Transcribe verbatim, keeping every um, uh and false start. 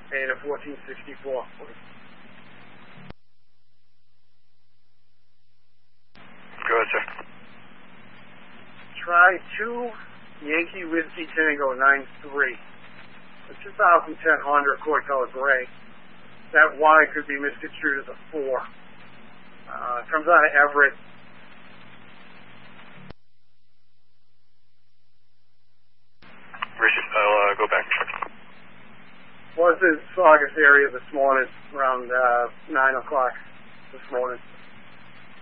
and a fourteen sixty-four. Go ahead, sir. Try two Yankee Whiskey Tango nine three. A two thousand ten Honda Accord color gray. That Y could be misconstrued as a four. Uh, comes out of Everett. Richard, I'll uh, go back and check. Was in Saugus area this morning around uh, nine o'clock this morning.